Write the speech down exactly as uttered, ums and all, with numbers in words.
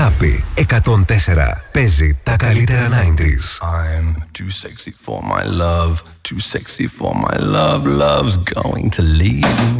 Αγάπη εκατόν τέσσερα. Παίζει τα καλύτερα ενενήντα. I'm too sexy for my love, too sexy for my love, love's going to leave me.